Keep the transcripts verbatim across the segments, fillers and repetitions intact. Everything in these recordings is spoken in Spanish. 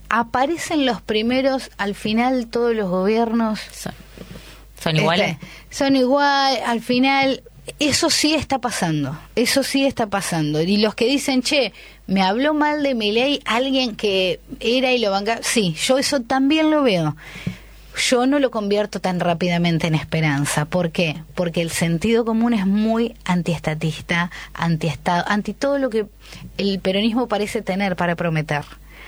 aparecen los primeros, al final todos los gobiernos son, son iguales. Este, son igual, al final eso sí está pasando, eso sí está pasando. Y los que dicen, che, me habló mal de Milei alguien que era y lo bancaba, sí, yo eso también lo veo. Yo no lo convierto tan rápidamente en esperanza. ¿Por qué? Porque el sentido común es muy antiestatista, antiestado, anti todo lo que el peronismo parece tener para prometer.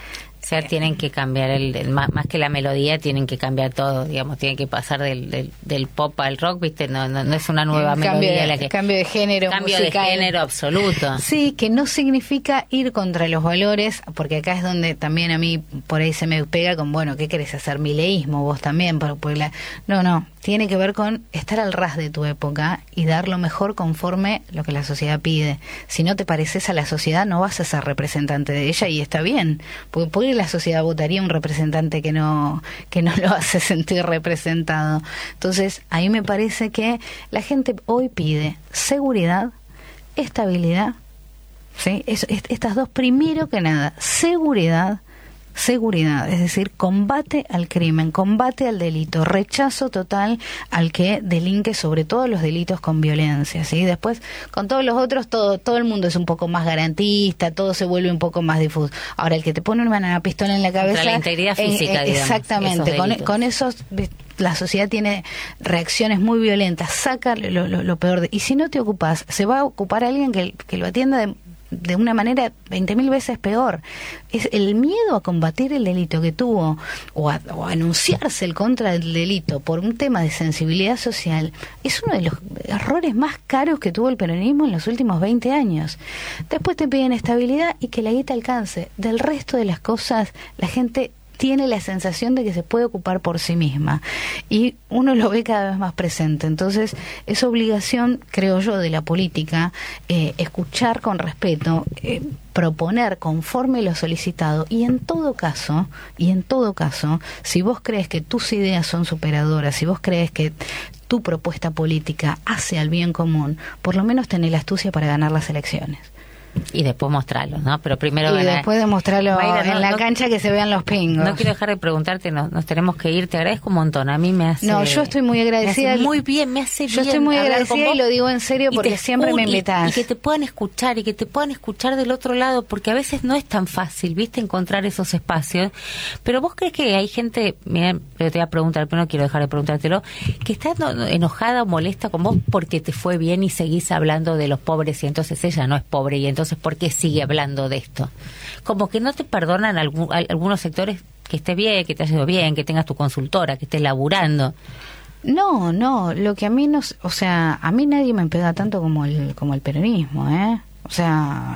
O sea, tienen que cambiar, el, el más, más que la melodía, tienen que cambiar todo, digamos, tienen que pasar del, del, del pop al rock, ¿viste? No, no, no es una nueva cambio melodía de, la que... Cambio de género Cambio musical. de género absoluto. Sí, que no significa ir contra los valores, porque acá es donde también a mí por ahí se me pega con, bueno, ¿qué querés hacer? Mileísmo, vos también. Por, por la... No, no, tiene que ver con estar al ras de tu época y dar lo mejor conforme lo que la sociedad pide. Si no te pareces a la sociedad, no vas a ser representante de ella, y está bien, porque, porque la sociedad votaría un representante que no que no lo hace sentir representado. Entonces, a mí me parece que la gente hoy pide seguridad, estabilidad, ¿sí? Es, es, estas dos, primero que nada, seguridad, seguridad, es decir, combate al crimen, combate al delito, rechazo total al que delinque, sobre todo los delitos con violencia, ¿sí? Después, con todos los otros, todo todo el mundo es un poco más garantista, todo se vuelve un poco más difuso. Ahora, el que te pone una pistola en la cabeza... Contra la integridad física, eh, digamos, exactamente, con, esos con esos... La sociedad tiene reacciones muy violentas, saca lo, lo, lo peor de... Y si no te ocupas, se va a ocupar alguien que, que lo atienda de... de una manera veinte mil veces peor. Es el miedo a combatir el delito que tuvo, o a, o a anunciarse el contra del delito por un tema de sensibilidad social, es uno de los errores más caros que tuvo el peronismo en los últimos veinte años. Después te piden estabilidad y que la guita alcance. Del resto de las cosas, la gente tiene la sensación de que se puede ocupar por sí misma, y uno lo ve cada vez más presente. Entonces es obligación, creo yo, de la política eh, escuchar con respeto, eh, proponer conforme lo solicitado, y en todo caso, y en todo caso, si vos crees que tus ideas son superadoras, si vos crees que tu propuesta política hace al bien común, por lo menos tenés la astucia para ganar las elecciones. Y después mostrarlo, ¿no? Pero primero... Y ganar. después demostrarlo Mayra, no, en la no, cancha, que se vean los pingos. No quiero dejar de preguntarte, no, nos tenemos que ir, te agradezco un montón, a mí me hace... No, yo estoy muy agradecida. Me hace muy bien, me hace yo bien. Yo estoy muy hablar agradecida y lo digo en serio porque siempre me invitás. Y, y que te puedan escuchar, y que te puedan escuchar del otro lado, porque a veces no es tan fácil, ¿viste? Encontrar esos espacios. Pero vos crees que hay gente, mira, te voy a preguntar, pero no quiero dejar de preguntártelo, que está no, no, enojada o molesta con vos porque te fue bien y seguís hablando de los pobres, y entonces ella no es pobre, y entonces ¿por qué sigue hablando de esto? Como que no te perdonan algún, algunos sectores que estés bien, que te haya ido bien, que tengas tu consultora, que estés laburando. No, no, lo que a mí no, o sea, a mí nadie me pega tanto como el como el peronismo, ¿eh? O sea,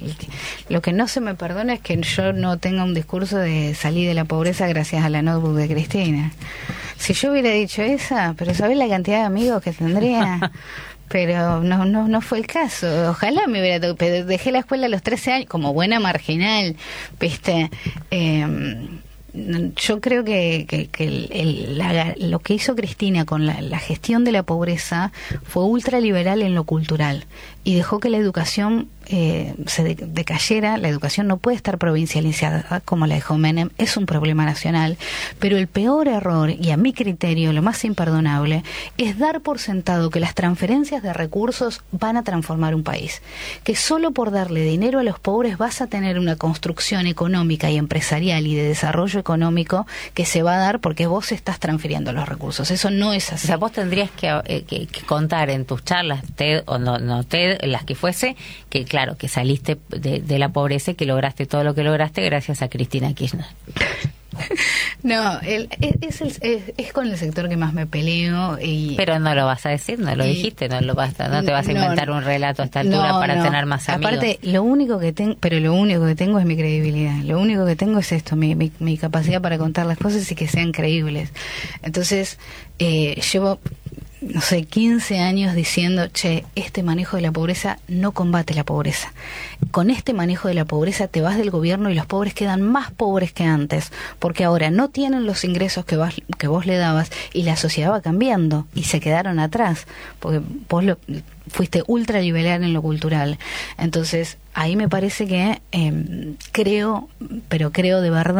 lo que no se me perdona es que yo no tenga un discurso de salir de la pobreza gracias a la notebook de Cristina. Si yo hubiera dicho esa, pero ¿sabés la cantidad de amigos que tendría? Pero no no no fue el caso. Ojalá me hubiera tocado, pero dejé la escuela a los trece años como buena marginal, ¿viste? Eh, yo creo que, que, que el, el, la, lo que hizo Cristina con la, la gestión de la pobreza fue ultraliberal en lo cultural, y dejó que la educación eh, se de, decayera. La educación no puede estar provincializada como la dejó Menem, es un problema nacional, pero el peor error, y a mi criterio lo más imperdonable, es dar por sentado que las transferencias de recursos van a transformar un país, que solo por darle dinero a los pobres vas a tener una construcción económica y empresarial y de desarrollo económico que se va a dar porque vos estás transfiriendo los recursos. Eso no es así. O sea, vos tendrías que, eh, que, que contar en tus charlas, TED o no, no TED, las que fuese, que claro, que saliste de, de la pobreza y que lograste todo lo que lograste gracias a Cristina Kirchner. No, el, es, el, es, es con el sector que más me peleo. Y, pero no lo vas a decir, no lo y, dijiste, no lo vas a, no te vas a inventar no, un relato a esta altura no, para no. tener más amigos. Aparte, lo único que tengo, pero lo único que tengo es mi credibilidad. Lo único que tengo es esto, mi, mi, mi capacidad para contar las cosas y que sean creíbles. Entonces, eh, llevo, no sé, quince años diciendo, che, este manejo de la pobreza no combate la pobreza. Con este manejo de la pobreza te vas del gobierno y los pobres quedan más pobres que antes, porque ahora no tienen los ingresos que, vas, que vos le dabas, y la sociedad va cambiando y se quedaron atrás, porque vos lo, fuiste ultraliberal en lo cultural. Entonces, ahí me parece que eh, creo, pero creo de verdad,